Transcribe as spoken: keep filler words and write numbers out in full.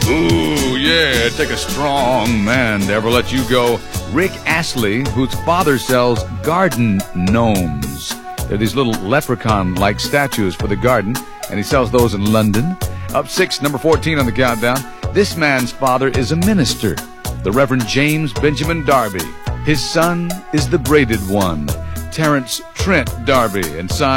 Ooh, yeah, take a strong man to ever let you go. Rick Astley, whose father sells garden gnomes. They're these little leprechaun-like statues for the garden, and he sells those in London. Up six, number fourteen on the countdown. This man's father is a minister, the Reverend James Benjamin Darby. His son is the braided one, Terrence Trent Darby, and son